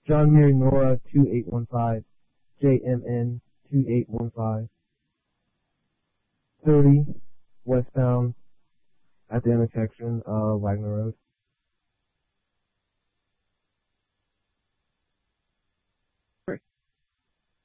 John Mary Nora 2815, JMN 2815, 30 westbound at the intersection of Wagner Road.